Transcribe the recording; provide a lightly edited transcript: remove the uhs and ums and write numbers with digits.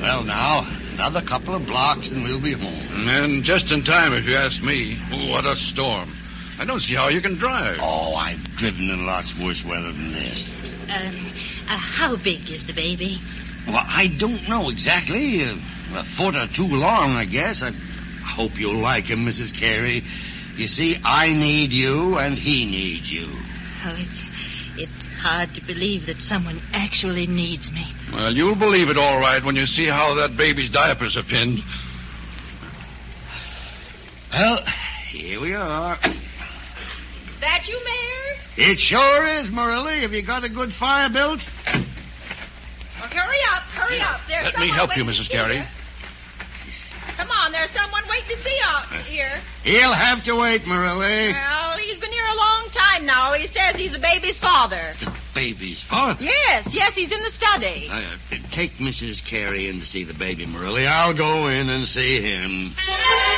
Well, now, another couple of blocks and we'll be home. And just in time, if you ask me. What a storm. I don't see how you can drive. Oh, I've driven in lots worse weather than this. How big is the baby? Well, I don't know exactly. A foot or two long, I guess. I hope you'll like him, Mrs. Carey. You see, I need you and he needs you. Oh, it's hard to believe that someone actually needs me. Well, you'll believe it all right when you see how that baby's diapers are pinned. Well, here we are. That you, Mayor? It sure is, Morelli. Have you got a good fire built? Well, hurry up. There's Let me help you, Mrs. Carey. Come on, there's someone waiting to see you here. He'll have to wait, Morelli. Well, he's been here a long time now. He says he's the baby's father. The baby's father? Yes, he's in the study. Take Mrs. Carey in to see the baby, Morelli. I'll go in and see him.